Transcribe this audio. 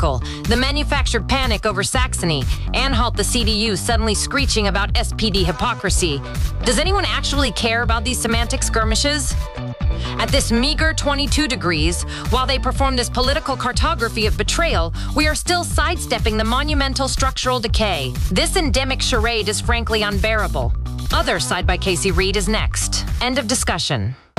political, the manufactured panic over Saxony, Anhalt the CDU suddenly screeching about SPD hypocrisy. Does anyone actually care about these semantic skirmishes? At this meager 22 degrees, while they perform this political cartography of betrayal, we are still sidestepping the monumental structural decay. This endemic charade is frankly unbearable. Other Side by Casey Reed is next. End of discussion.